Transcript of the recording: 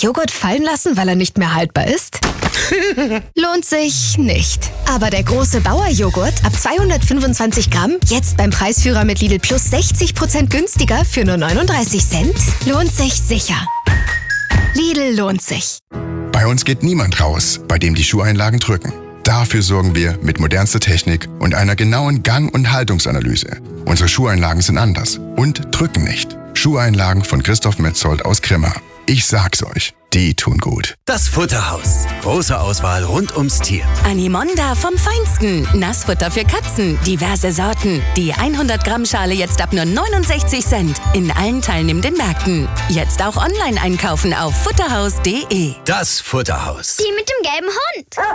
Joghurt fallen lassen, weil er nicht mehr haltbar ist? Lohnt sich nicht. Aber der große Bauer-Joghurt ab 225 Gramm, jetzt beim Preisführer mit Lidl Plus 60% günstiger für nur 39 Cent, lohnt sich sicher. Lidl lohnt sich. Bei uns geht niemand raus, bei dem die Schuheinlagen drücken. Dafür sorgen wir mit modernster Technik und einer genauen Gang- und Haltungsanalyse. Unsere Schuheinlagen sind anders und drücken nicht. Schuheinlagen von Christoph Metzold aus Grimma. Ich sag's euch, die tun gut. Das Futterhaus. Große Auswahl rund ums Tier. Animonda vom Feinsten. Nassfutter für Katzen. Diverse Sorten. Die 100 Gramm Schale jetzt ab nur 69 Cent. In allen teilnehmenden Märkten. Jetzt auch online einkaufen auf futterhaus.de. Das Futterhaus. Die mit dem gelben Hund.